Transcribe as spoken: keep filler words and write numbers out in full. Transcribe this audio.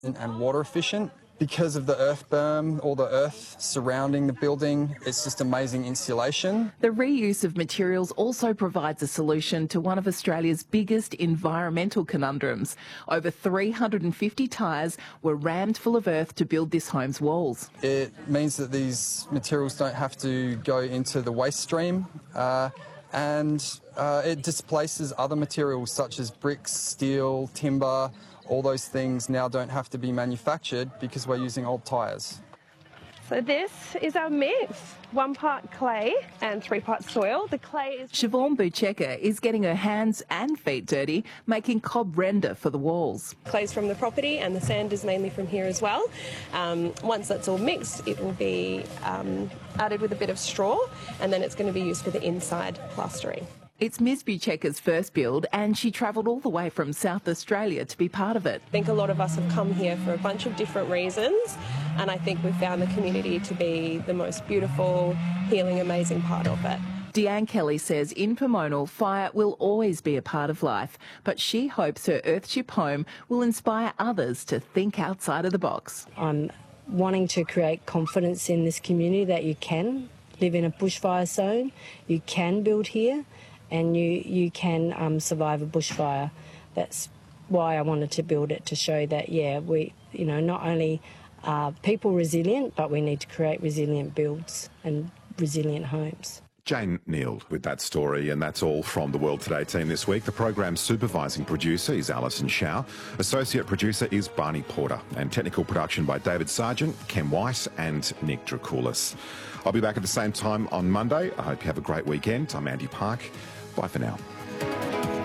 and water efficient. Because of the earth berm or the earth surrounding the building, it's just amazing insulation. The reuse of materials also provides a solution to one of Australia's biggest environmental conundrums. Over three hundred fifty tyres were rammed full of earth to build this home's walls. It means that these materials don't have to go into the waste stream, uh, and uh, it displaces other materials such as bricks, steel, timber. All those things now don't have to be manufactured because we're using old tyres. So this is our mix, one part clay and three parts soil. The clay is... Siobhan Bucheka is getting her hands and feet dirty, making cob render for the walls. Clay's from the property and the sand is mainly from here as well. Um, once that's all mixed, it will be um, added with a bit of straw, and then it's going to be used for the inside plastering. It's Miz Bucheka's first build, and she travelled all the way from South Australia to be part of it. I think a lot of us have come here for a bunch of different reasons, and I think we've found the community to be the most beautiful, healing, amazing part of it. Deanne Kelly says in Pomona, fire will always be a part of life, but she hopes her Earthship home will inspire others to think outside of the box. I'm wanting to create confidence in this community that you can live in a bushfire zone, you can build here, and you, you can um, survive a bushfire. That's why I wanted to build it, to show that, yeah, we, you know, not only are people resilient, but we need to create resilient builds and resilient homes. Jane Neal with that story, and that's all from the World Today team this week. The program's supervising producer is Alison Shaw. Associate producer is Barney Porter. And technical production by David Sargent, Ken White and Nick Dracoulis. I'll be back at the same time on Monday. I hope you have a great weekend. I'm Andy Park. Bye for now.